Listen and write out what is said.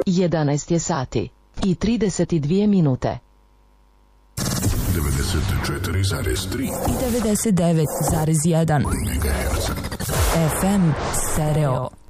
11 je sati i 32 minute. 94,3 i 99,1 MHz. FM stereo.